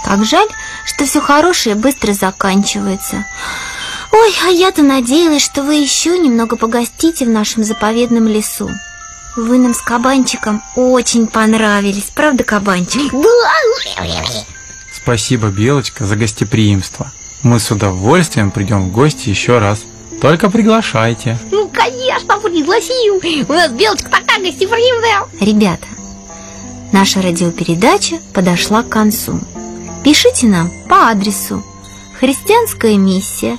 Как жаль, что все хорошее быстро заканчивается. Ой, а я-то надеялась, что вы еще немного погостите в нашем заповедном лесу. Вы нам с кабанчиком очень понравились, правда, кабанчик? Спасибо, Белочка, за гостеприимство. Мы с удовольствием придем в гости еще раз. Только приглашайте. Ну, конечно, пригласим. У нас Белочка такая гостеприимная. Ребята, наша радиопередача подошла к концу. Пишите нам по адресу: Христианская миссия,